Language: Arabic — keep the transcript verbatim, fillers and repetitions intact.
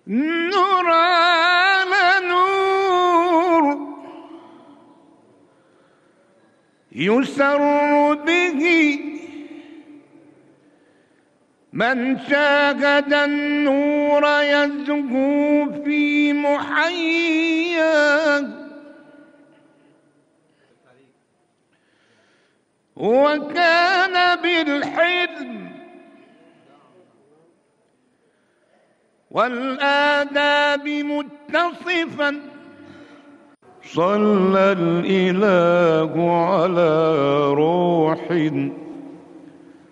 نور على نور يسر به من شاهد النور يزهو في محياه، وكان بالحلم والآداب متصفا. صلى الإله على روح